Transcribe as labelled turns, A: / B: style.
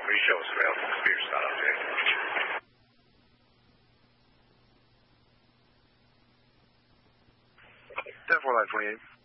A: Reshow is available. Spears not updated.
B: 10-4 line 28.